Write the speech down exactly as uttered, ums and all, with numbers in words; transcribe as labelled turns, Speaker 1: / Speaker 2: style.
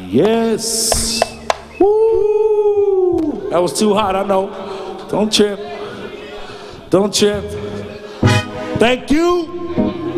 Speaker 1: Yes. Woo! That was too hot, I know. Don't trip. Don't trip. Thank you.